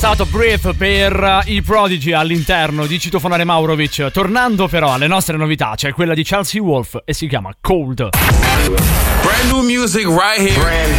Stato brief per i Prodigy all'interno di Citofonare Maurovic. Tornando però alle nostre novità, c'è quella di Chelsea Wolfe e si chiama Cold. Brand new music right here. Brand